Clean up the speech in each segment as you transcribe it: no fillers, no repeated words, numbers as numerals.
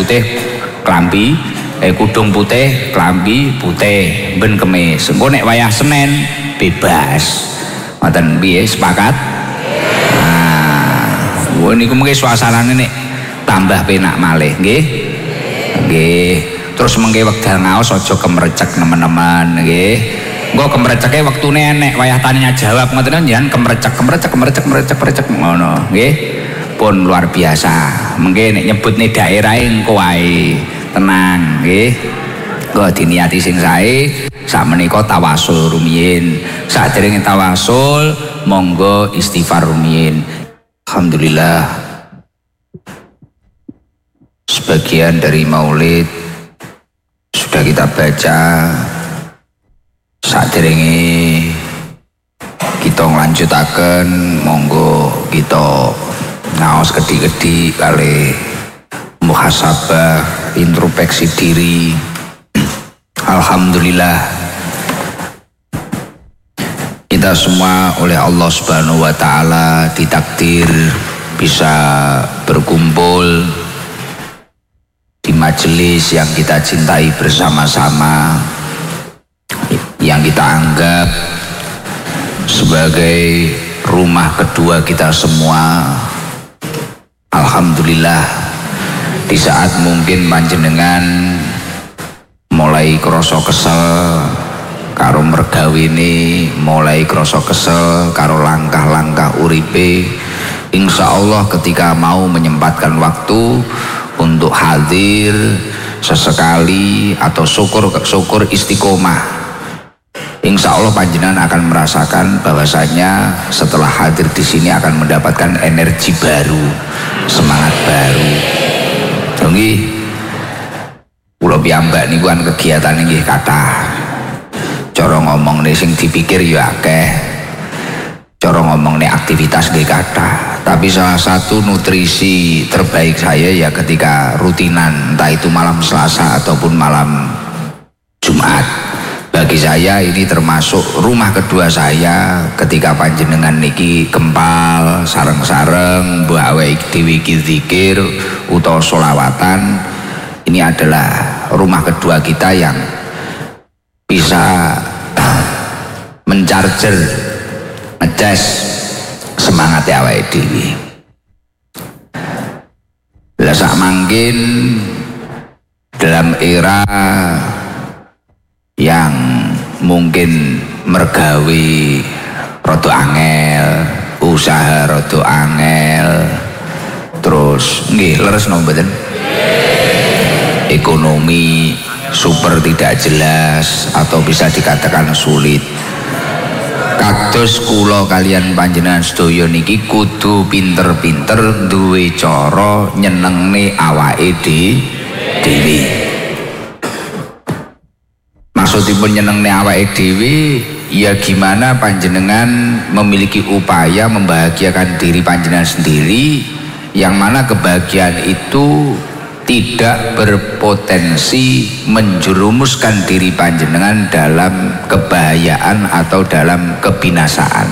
putih klambi, kudung putih klambi putih, ben kemis. Engko nek wayah Senin bebas. Ngoten piye, sepakat? Nah, niku mengke suasanane nek tambah penak malih, nggih. Nggih. Terus mengke wekdal ngaos aja kemrecek nemen-nemen, nggih. Engko kemreceke wektune enek wayah tanya jawab ngoten njen kemrecek ngono, nggih. Pun luar biasa. Mengke nek nyebutne daerahe engko wae. Tenang, nggih. Engko diniati sing sae. Sakmenika tawasul rumiyin. Saderenge tawasul monggo istighfar rumiyin. Alhamdulillah. Sebagian dari maulid sudah kita baca. Saderenge kita nglanjutaken monggo kita ngaos kedhi-kedhi kali muhasabah introspeksi diri. Alhamdulillah kita semua oleh Allah Subhanahu wa taala ditakdir bisa berkumpul di majelis yang kita cintai bersama-sama, yang kita anggap sebagai rumah kedua kita semua. Alhamdulillah di saat mungkin panjenengan mulai kroso kesel karo mergawini, mulai kroso kesel karo langkah-langkah uripe, insya Allah ketika mau menyempatkan waktu untuk hadir sesekali atau syukur istiqomah, insya Allah panjenengan akan merasakan bahwasanya setelah hadir di sini akan mendapatkan energi baru, semangat baru. Jadi kula piyambak niku kan kegiatan nggih kathah. Cara ngomong nih sing dipikir ya akeh. Cara ngomong nih aktivitas nggih kathah. Tapi salah satu nutrisi terbaik saya ya ketika rutinan, entah itu malam Selasa ataupun malam Jumat. Bagi saya ini termasuk rumah kedua saya ketika panjenengan niki kempal sareng-sareng mbok awake dhewe iki zikir utawa sholawatan. Ini adalah rumah kedua kita yang bisa mencarger, ngecas semangat awake dhewe. Lah sak mangkin dalam era yang mungkin mergawe rada angel, usaha rada angel, terus nggih leres napa mboten? Ekonomi super tidak jelas atau bisa dikatakan sulit. Kados kula kalian panjenengan sedaya niki kudu pinter-pinter duwe cara nyenengne awake dhewe. Maksudipun nyenengne awake dhewe ya gimana panjenengan memiliki upaya membahagiakan diri panjenengan sendiri, yang mana kebahagiaan itu tidak berpotensi menjerumuskan diri panjenengan dalam kebahayaan atau dalam kebinasaan.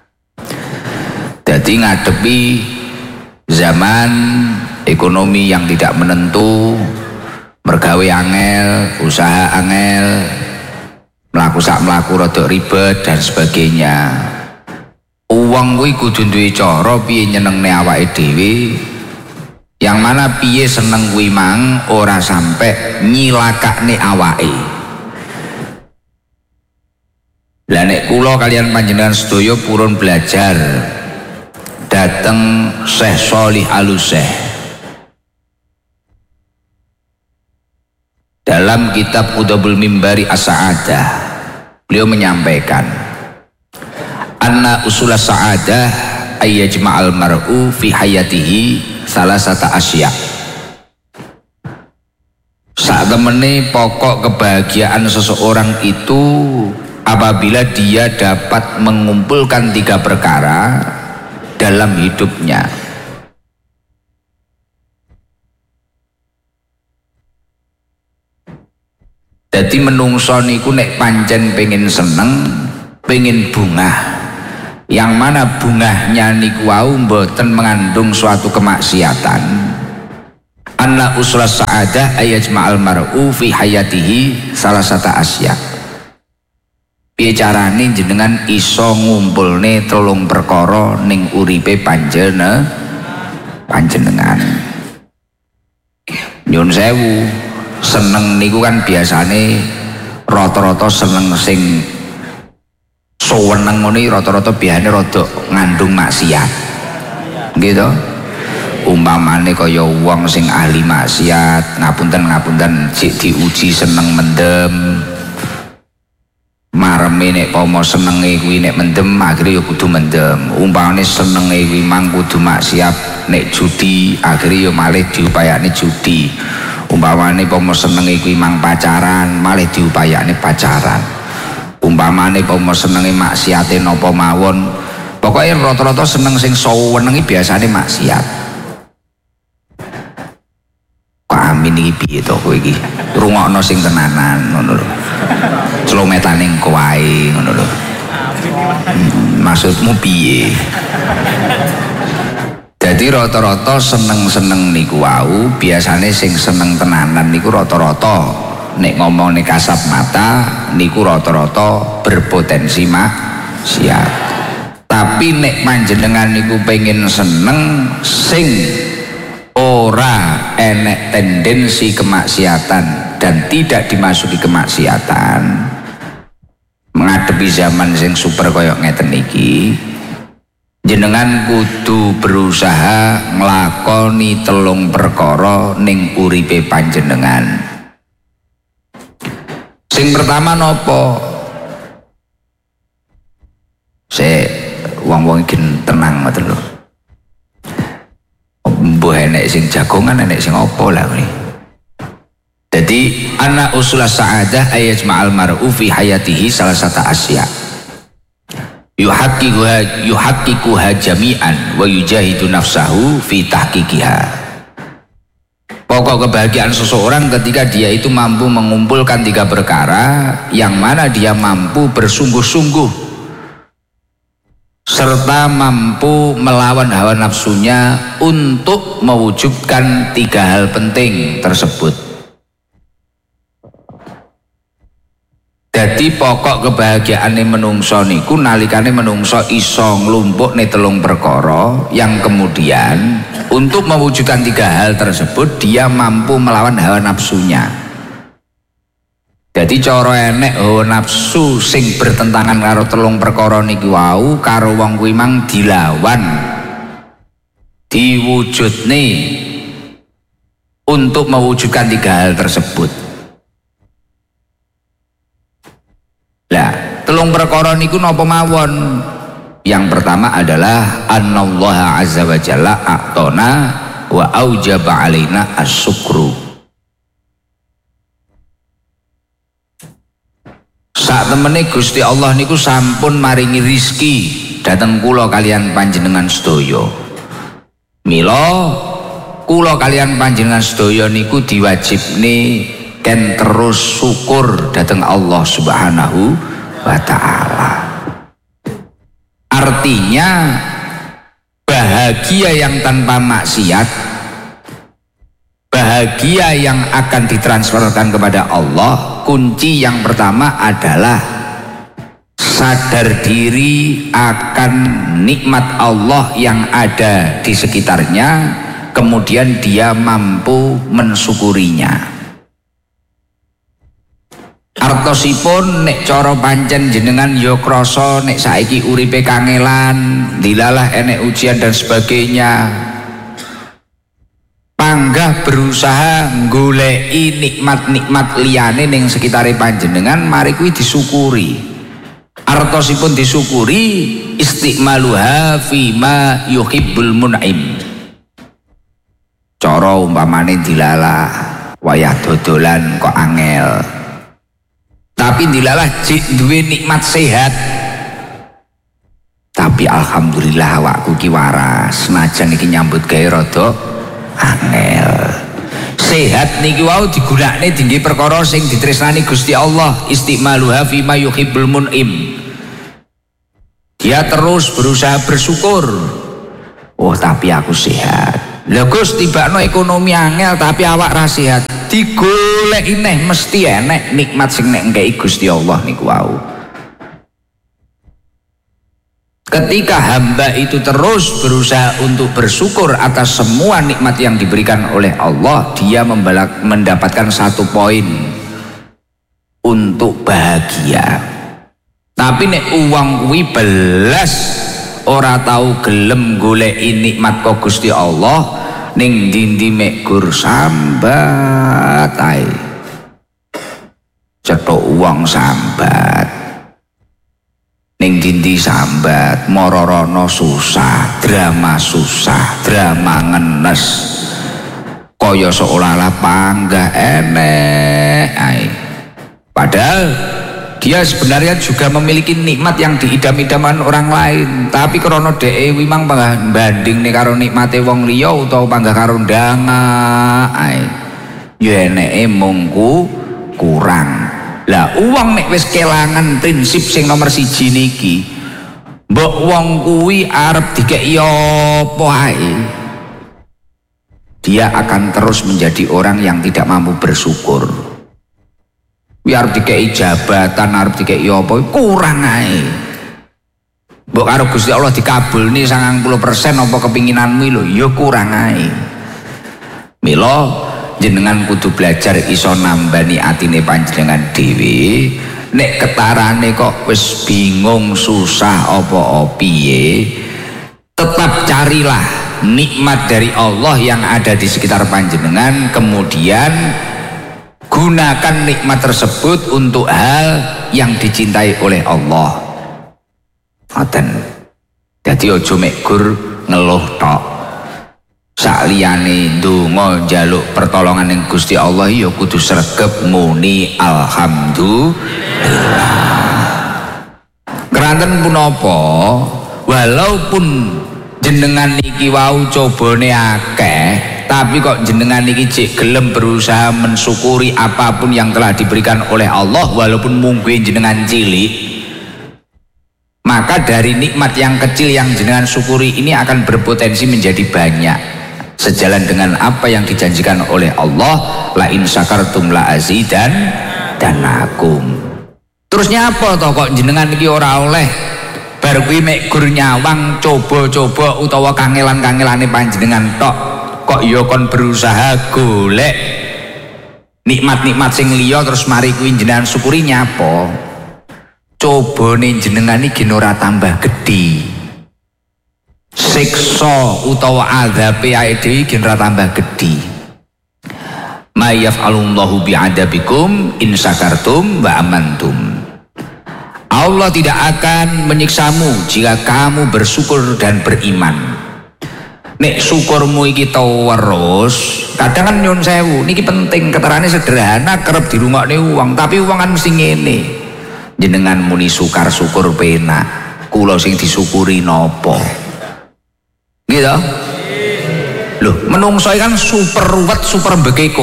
Jadi ngadepi zaman ekonomi yang tidak menentu, mergawe angel, usaha angel, mlaku rada ribet dan sebagainya. Uang kuwi kudu duwe cara piye nyenengne awake dhewe, yang mana piye seneng kuwi mang ora sampai nyilakakne awake. Lah nek kula kalian panjenengan sedaya purun belajar dateng Syekh Sholih Al-Syekh dalam kitab Udhabul Mimbari As-Sa'adah, beliau menyampaikan anna usulas sa'adah ayyajma'al mar'u fi hayatihi salasata asya. Saat temene pokok kebahagiaan seseorang itu apabila dia dapat mengumpulkan 3 perkara dalam hidupnya. Jadi menungso niku nek pancen pengen seneng, pengen bungah, yang mana bungahnya niku wau mboten mengandung suatu kemaksiatan, anna uslas sa'adah ayajma'al mar'u fi hayatihi salasata asya. Piye carane jenengan iso ngumpulne 3 perkara ning uripe panjenengan. Nyun sewu, seneng niku kan biasane rata-rata seneng sing suweneng ngono rata-rata biasane rada ngandung maksiat. Gitu. Umpamane kaya wong sing ahli maksiat, ngapunten cik diuji seneng mendem. Mareme nek pomo senenge kuwi nek mendem akhire ya kudu mendem. Umpamane senenge kuwi mang kudu maksiat, nek judi akhire ya malih diupayane judi. Umpamane pomo senenge kuwi mang pacaran, malih diupayane pacaran. Umpamane pomo senenge maksiate napa mawon, pokoke rata-rata seneng sing suweneng biasane maksiat. Amin iki piye to kowe iki? Rungokno sing tenanan ngono lho. Celometane engko wae ngono lho. Maksudmu piye? Jadi rata-rata seneng-seneng niku wau, biasane sing seneng tenanan niku rata-rata nek ngomong nek kasat mata niku rata-rata berpotensi maksiat. Tapi nek panjenengan niku pengen seneng sing ora enek tendensi kemaksiatan dan tidak dimasuki kemaksiatan, menghadapi zaman sing super koyok ngeten iki, jenengan kudu berusaha nglakoni 3 perkara ning uripe panjenengan. Sing pertama nopo? Wong-wong iki tenang ngoten lho. Mbuh enek sing jagongan enek sing opo lah kuwi. Jadi anna usulas sa'adah ayajma'al mar'u fi hayatihi salasata asya. Yuhaqqiquha jami'an wa yujahidu nafsahu fi tahqiqiha. Pokok kebahagiaan seseorang ketika dia itu mampu mengumpulkan 3 perkara yang mana dia mampu bersungguh-sungguh serta mampu melawan hawa nafsunya untuk mewujudkan 3 hal penting tersebut. Jadi pokok kebahagiaane menungso niku nalikane menungso iso nglumpukne 3 perkara yang kemudian untuk mewujudkan 3 hal tersebut dia mampu melawan hawa nafsunya. Jadi cara enek hawa nafsu sing bertentangan karo 3 perkara niki wau karo wong kuwi mang dilawan, diwujudne untuk mewujudkan 3 hal tersebut. Lah, 3 perkara niku napa mawon? Yang pertama adalah annallaha azza wa jalla a'tona wa aujaba alaina as-syukru. Saat temene Gusti Allah niku sampun maringi rizki dateng kula kalian panjenengan sedaya. Mila kula kalian panjenengan sedaya niku diwajibne ken terus syukur dateng Allah Subhanahu wa taala. Artinya bahagia yang tanpa maksiat, bahagia yang akan ditransferkan kepada Allah, kunci yang pertama adalah sadar diri akan nikmat Allah yang ada di sekitarnya, kemudian dia mampu mensyukurinya. Artosipun nek cara pancen jenengan yo krasa nek saiki uripe kangelan, dilalah enek ujian dan sebagainya. Panggah berusaha goleki nikmat-nikmat liyane ning sekitare panjenengan, mari kuwi disyukuri. Artosipun disyukuri istiqmaluha fima yuhibbul mun'im. Cara umpamane dilalah wayah dodolan kok angel. Tapi dilalah jek duwe nikmat sehat. Tapi alhamdulillah awakku ki waras, senajan iki nyambut gawe rada angel. Sehat niki wau digunakne dingge perkara sing ditresnani Gusti Allah, istiqmaluha fima yuhibbul mun'im. Dia terus berusaha bersyukur. Oh, tapi aku sehat. Lha Gus tibakno ekonomi angel tapi awak ra sehat. Digoleki neh mesti enek nikmat sing nek ngkei Gusti Allah niku wau. Ketika hamba itu terus berusaha untuk bersyukur atas semua nikmat yang diberikan oleh Allah, dia mendapatkan 1 poin untuk bahagia. Tapi nek uang kuwi belas ora tahu gelem goleki nikmat kok Gusti Allah, ning ndi-ndi mek gur sambat ae. Cetok uang sambat. Ning ndi-ndi sambat, mororono susah, drama ngenes. Kaya seolah-olah panggah enek ae. Padahal dia sebenarnya juga memiliki nikmat yang diidam-idaman orang lain, tapi krana dhek wimang banding nih karo nikmate wong liya utawa panggah karo ndanga ae, ya eneke mungku kurang. Lah uang nek wis kelangan prinsip sing nomor 1 niki, mbok wong kuwi arep dikeki apa ae, dia akan terus menjadi orang yang tidak mampu bersyukur. Biar dikei jabatan, arep dikei apa kurang ae. Mbok karo Gusti Allah dikabulni 90% apa kepinginanmu lho, ya kurang ae. Mila jenengan kudu belajar iso nambani atine panjenengan dhewe. Nek ketarane kok wis bingung susah apa piye, tetap carilah nikmat dari Allah yang ada di sekitar panjenengan, kemudian gunakan nikmat tersebut untuk hal yang dicintai oleh Allah. Ngoten. Dadi aja mek gur ngeluh tok. Sakliyane ndonga njaluk pertolongan ning Gusti Allah ya kudu sregep muni alhamdulillah. Keranten punapa, walaupun jenengan niki wau cobane akeh, tapi kok jenengan niki cek gelem berusaha mensyukuri apapun yang telah diberikan oleh Allah walaupun mungkin jenengan cilik, maka dari nikmat yang kecil yang jenengan syukuri ini akan berpotensi menjadi banyak, sejalan dengan apa yang dijanjikan oleh Allah, la in syakartum la azidanakum. Terusnya apa toh kok jenengan niki ora oleh bar kuwi mek gur nyawang coba-coba utawa kangelan-kangelane panjenengan tok, kok ya kon berusaha golek nikmat-nikmat sing liya terus mari kuwi jenengan syukuri nyapa. Cobane jenengan iki ora tambah gedhi, siksa utawa azabe ae dhewe iki ora tambah gedhi. Ma yaf'alullahu bi'adabikum in syakartum wa amantum. Allah tidak akan menyiksamu jika kamu bersyukur dan beriman. Nek syukurmu iki terus, kadang kan nyun sewu, niki penting, keterane sederhana kerep dirungokne uang, tapi uang kan mesti ngene. Jenengan muni sukar syukur penak, kula sing disyukuri napa? Gitu. Loh, menungso kan super ruwet, super bekeko.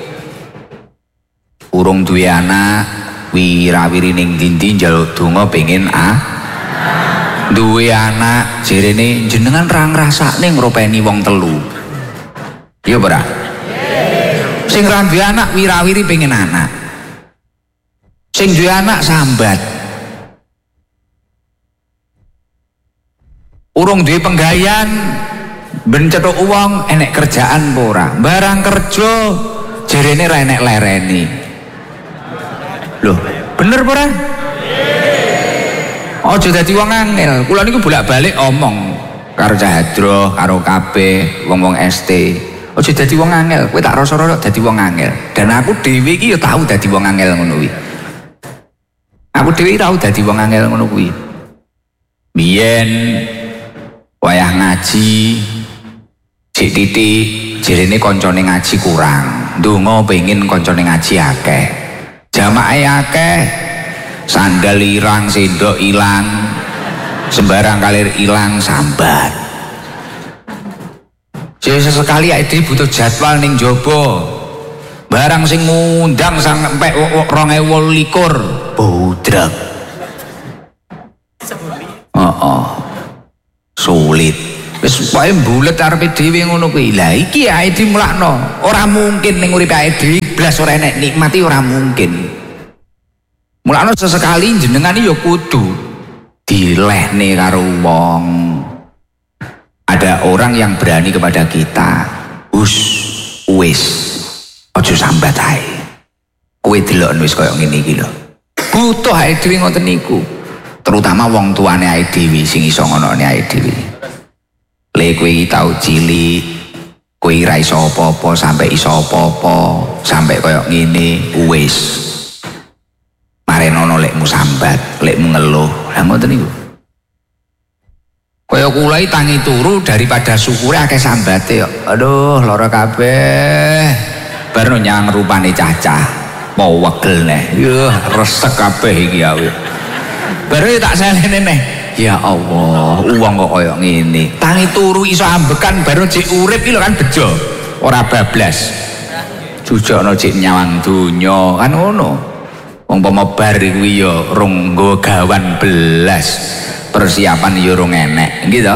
Urung duwe anak, wirawiri ning dindi njaluk donga pengen duwe anak, jerene jenengan ra ngrasakne ngropeni wong telu. Iya ora? Sing ra duwe anak wirawiri pengen anak. Sing duwe anak sambat. Urung duwe penggawean ben cetuk uang enek kerjaan apa ora? Barang kerja jerene ra enek lereni. Loh, bener apa ora? Aja dadi wong angel. Kula niku bolak-balik omong karo Cahadro, karo kabeh wong-wong ST. Aja dadi wong angel. Kowe tak rasa-rasa dadi wong angel. Dan aku dhewe iki ya tau dadi wong angel ngono kuwi. Aku dhewe tau dadi wong angel ngono kuwi. Biyen wayah ngaji sik titik jerene koncone ngaji kurang. Ndonga pengin koncone ngaji akeh. Jamaahe akeh. Sandal irang, sendok ilang, sembarang kalir ilang, sambat. Jadi sesekali ae butuh jadwal ning jaba. Barang sing ngundang sampai 2021 budrek. Sulit. Wis pokoke mbulet arepe dhewe ngono kuwi. Lah iki ae dimulakno. Ora mungkin ning uripe ae dhewe blas ora enek nikmati, ora mungkin. Mulakno sesekali jenengan ya kudu dilehne karo wong. Ada orang yang berani kepada kita. Wis aja sambat ae. Kowe delok wis koyo ngene iki lho. Butuh ae dhewe ngoten niku. Terutama wong tuane ae dhewe sing iso ngonone ae dhewe. Le kowe tau cilik, kowe ora iso apa-apa sampai iso apa-apa, sampai koyo ngene wis. Marenono lekmu sambat, lekmu ngeluh. Lah ngoten niku. Kaya kula tangi turu daripada syukure akeh sambate kok. Aduh, lara kabeh. Bar nyang rupane cacah, mau wegel neh. Yuh, resek kabeh iki awe. Baru tak selene neh. Ya Allah, uang kok koyo ngene. Tangi turu iso ambekan baru cek urip iki lho kan bejo. Ora bablas. Jujukno cek nyawang donya kan ngono. Wong pemebar kuwi ya rung nggo gawan belas. Persiapan ya rung enek, gitu.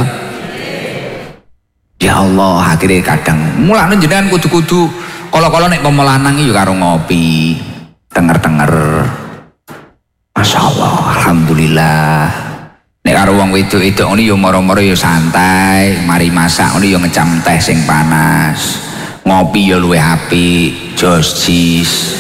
Ya Allah, akhirnya kadang mulane jenengan kudu-kudu kala-kala nek pemelanang ya karo ngopi, denger-denger. Masya Allah, alhamdulillah. Nek karo wong wedok-wedok ngene ya moro-moro ya santai, mari masak ngene ya ngecam teh sing panas. Ngopi ya luwih apik, jos jis.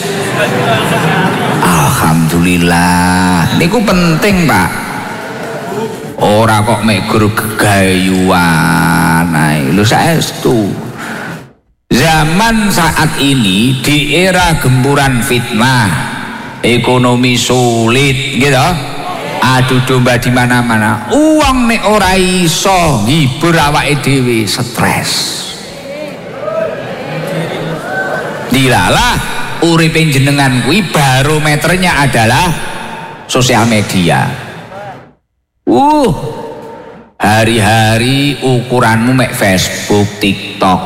Alhamdulillah. Niku penting, Pak. Ora kok mek guru gegayuan. Nah, lho saestu. Zaman saat ini di era gempuran fitnah, ekonomi sulit, gitu. Adu domba di mana-mana. Uang nek ora iso ngibur awake dhewe, stres. Dilalah uripe jenengan kuwi barometernya adalah sosial media. Hari-hari ukuranmu mek Facebook, TikTok.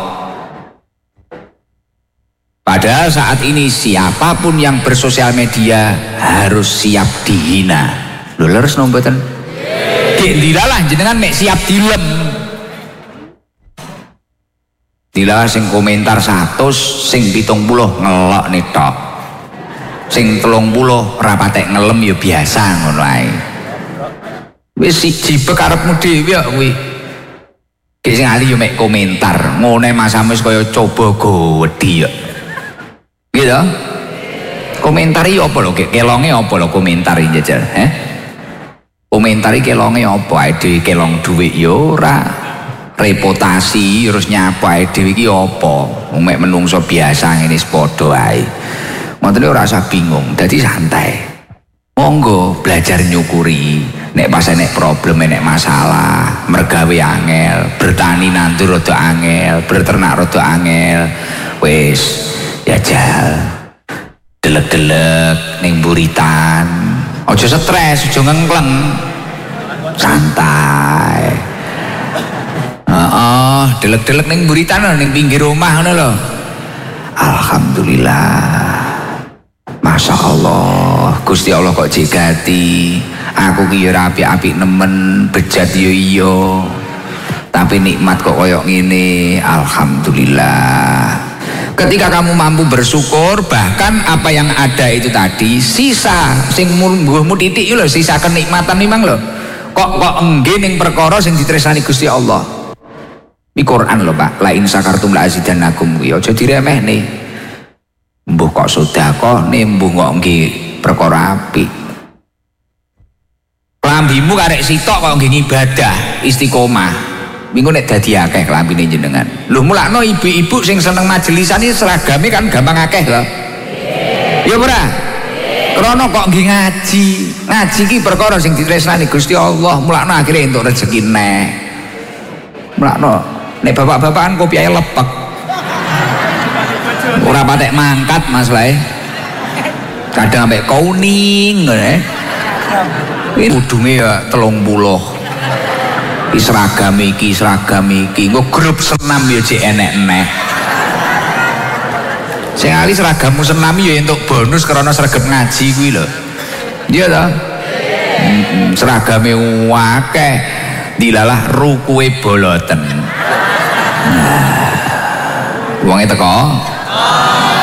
Padahal saat ini siapapun yang bersosial media harus siap dihina. Lho leres nomboten. Dik dilalah jenengan mek siap dilem. Dilalah sing komentar 100, sing 70 ngelok tok. Sing 30 ora patek ngelem ya biasa ngono ae. Wis siji pekarepmu dhewe kok kuwi. Ki sing ali yo mek komentar, ngene masamu wis kaya coba gowedi yo. Gitu. Komentari apa lho, kelonge apa lho komentari jajal, Komentari kelonge apa ae dhewe kelong dhuwit yo ora. Reputasi terus nyapa ae dhewe iki apa? Wong mek menungso biasa ngene padha ae. Ngoten ora usah bingung, dadi santai. Monggo belajar nyukuri. Nek pas enek problem, enek masalah, mergawe angel, bertani nanti rada angel, berternak rada angel. Wis jajal. Delek-delek ning buritan. Aja stres, aja ngengkleng. Santai. Delek-delek ning buritan ning pinggir omah ngono lho. Alhamdulillah. Masya Allah, Gusti Allah kok jegati. Aku ki yo apik-apik nemen, bejat yo iya. Tapi nikmat kok koyo ngene, alhamdulillah. Ketika kamu mampu bersyukur, bahkan apa yang ada itu tadi, sisa sing mbuhmu titik lho, sisa kenikmatan memang lho. Kok engge ning perkara sing ditresnani Gusti Allah. Ini Quran lho, Pak. La in syakartum la azidannakum kuwi aja diremehne. Mbuh kok sedekah, mbuh kok nggih perkara apik. Klambimu karek sitok kok nggih ibadah, istiqomah. Minggu nek dadi akeh klambine jenengan. Lho mulakno ibu-ibu sing seneng majelisan iki seragame kan gampang akeh lho. Ya ora? Krana kok nggih ngaji. Ngaji iki perkara sing ditresnani Gusti Allah, mulakno akhire entuk rezeki neh. Mulakno nek bapak-bapakan kopi ae lepek. Ora patek mangkat masalahe. Kadang ambek kuning ngene. Ini udunge ya 30. Seragam iki engko grup senam ya cek enek neh. Sing ali seragammu senam ya entuk bonus karena seragam ngaji kuwi lho. Iya ta? Seragame akeh. dilalah rukue boloten. Nah, wonge teko